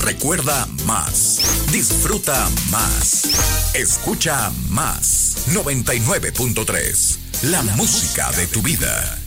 Recuerda más. Disfruta más. Escucha más. 99.3. La música de tu vida.